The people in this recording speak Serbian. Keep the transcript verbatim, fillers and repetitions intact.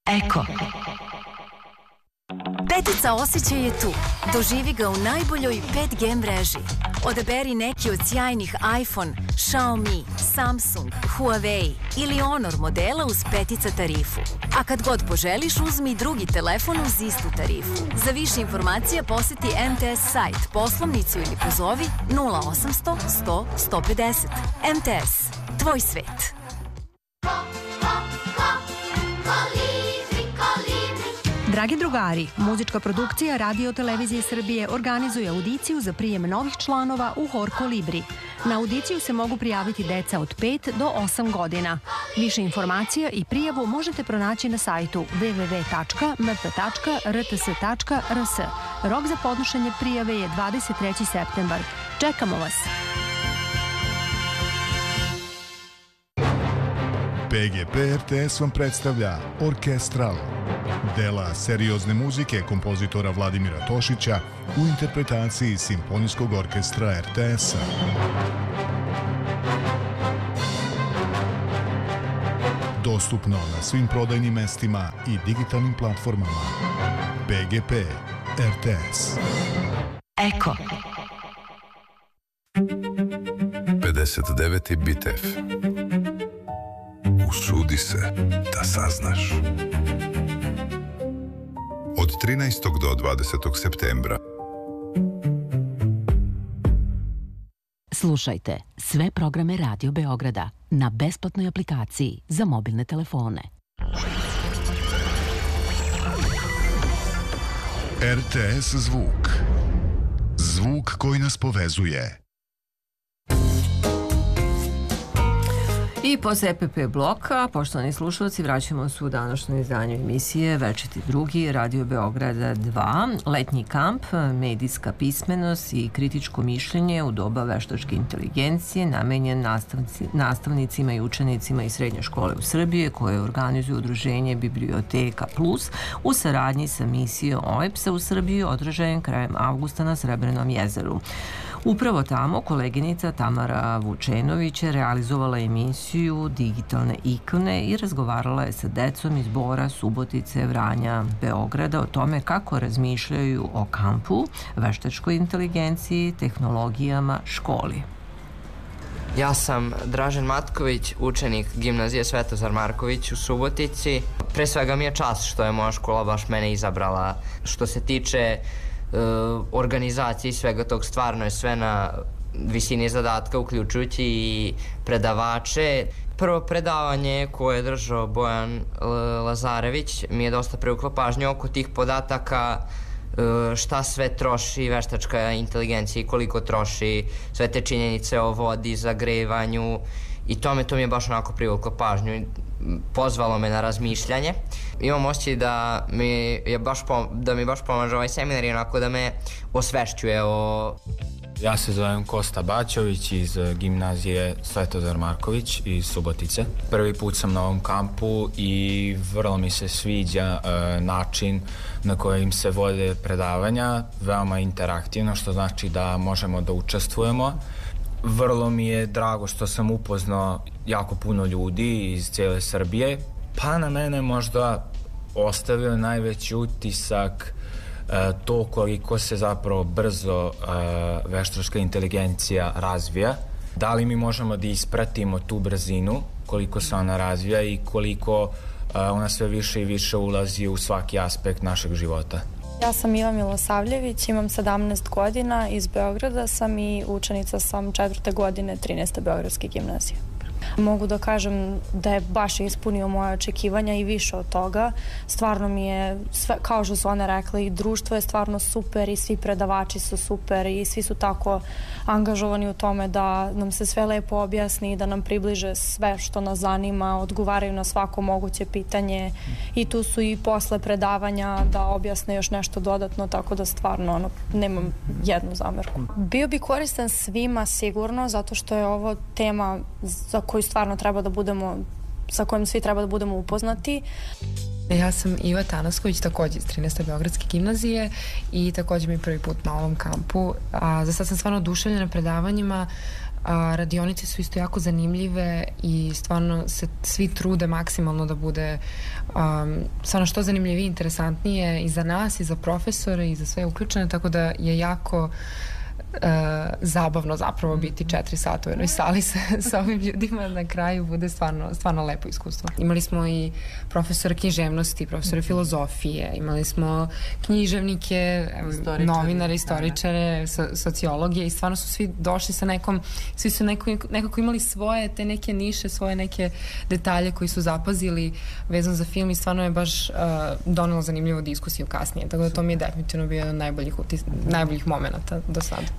Eko. Petica osjećaj je tu. Doživi ga u najboljoj pet G mreži. Odaberi neki od sjajnih iPhone, Xiaomi, Samsung, Huawei ili Honor modela uz petica tarifu. A kad god poželiš, uzmi drugi telefon uz istu tarifu. Za više informacija poseti M T S sajt, poslovnicu ili pozovi nula osamsto sto sto pedeset. M T S. Tvoj svet. Dragi drugari, muzička produkcija Radio Televizije Srbije organizuje audiciju za prijem novih članova u Hor Kolibri. Na audiciju se mogu prijaviti deca od pet do osam godina. Više informacija i prijavu možete pronaći na sajtu w w w tačka m p tačka r t s tačka r s. Rok za podnošenje prijave je dvadeset treći septembar. Čekamo vas! P G P R T S vam predstavlja Orkestral, dela seriozne muzike kompozitora Vladimira Tošića u interpretaciji Simfonijskog orkestra R T S-a. Dostupno na svim prodajnim mestima i digitalnim platformama. P G P R T S. Eko. pedeset deveti Bit F. Usudi se da saznaš. Od trinaestog do dvadesetog septembra. Slušajte sve programe Radio Beograda na besplatnoj aplikaciji za mobilne telefone. R T S zvuk. Zvuk koji nas povezuje. I posle E P P bloka, poštovani slušalci, vraćamo se u današnje izdanje emisije Večiti drugi, Radio Beograda dva, letnji kamp, medijska pismenost i kritičko mišljenje u doba veštačke inteligencije, namenjen nastavnici, nastavnicima i učenicima iz srednje škole u Srbiji, koje organizuje udruženje Biblioteka Plus u saradnji sa misijom O E P S-a u Srbiji, održajem krajem avgusta na Srebrnom jezeru. Upravo tamo koleginica Tamara Vučenović je realizovala emisiju Digitalne ikone i razgovarala je sa decom iz Bora, Subotice, Vranja, Beograda o tome kako razmišljaju o kampu, veštačkoj inteligenciji, tehnologijama, školi. Ja sam Dražen Matković, učenik gimnazije Svetozar Marković u Subotici. Pre svega mi je čast što je moja škola baš mene izabrala. Što se tiče organizaciji svega tog, stvarno je sve na visini zadatka, uključujući i predavače. Prvo predavanje koje je držao Bojan Lazarević mi je dosta privuklo pažnju oko tih podataka, šta sve troši veštačka inteligencija i koliko troši, sve te činjenice o vodi, zagrevanju i tome to mi je baš onako privuklo pažnju. Pozvalo me na razmišljanje. Imam osjećaj da mi je baš pom- da mi baš pomaže ovaj seminar i onako da me osvešćuje o... Ja se zovem Kosta Baćović iz gimnazije Svetozar Marković iz Subotice. Prvi put sam na ovom kampu i vrlo mi se sviđa e, način na kojim se vode predavanja, veoma interaktivno, što znači da možemo da učestvujemo. Vrlo mi je drago što sam upoznao jako puno ljudi iz cijele Srbije, pa na mene možda ostavio najveći utisak e, to koliko se zapravo brzo e, veštačka inteligencija razvija. Da li mi možemo da ispratimo tu brzinu, koliko se ona razvija i koliko e, ona sve više i više ulazi u svaki aspekt našeg života. Ja sam Iva Milosavljević, imam sedamnaest godina, iz Beograda sam i učenica sam četvrte godine trinaeste Beogradske gimnazije. Mogu da kažem da je baš ispunio moje očekivanja i više od toga. Stvarno mi je, sve, kao što su one rekli, i društvo je stvarno super i svi predavači su super i svi su tako angažovani u tome da nam se sve lepo objasni i da nam približe sve što nas zanima, odgovaraju na svako moguće pitanje i tu su i posle predavanja da objasne još nešto dodatno, tako da stvarno ono, nemam jednu zamerku. Bio bi koristan svima sigurno, zato što je ovo tema za koju stvarno treba da budemo, sa kojom svi treba da budemo upoznati. Ja sam Iva Tanasković, takođe iz trinaeste Beogradske gimnazije i takođe mi je prvi put na ovom kampu. A za sad sam stvarno oduševljena predavanjima, A, radionice su isto jako zanimljive i stvarno se svi trude maksimalno da bude um, stvarno što zanimljivije i interesantnije i za nas i za profesore i za sve uključene, tako da je jako Uh, zabavno zapravo biti četiri sata u jednoj sali sa, sa ovim ljudima, na kraju bude stvarno, stvarno lepo iskustvo. Imali smo i profesore književnosti, profesore filozofije, imali smo književnike, istoričare, novinare, istoričare, so, sociologije i stvarno su svi došli sa nekom, svi su neko, nekako imali svoje te neke niše, svoje neke detalje koji su zapazili vezano za film i stvarno je baš uh, donelo zanimljivu diskusiju kasnije, tako da to mi je definitivno bio jedan od najboljih, utis, najboljih momenta do sada.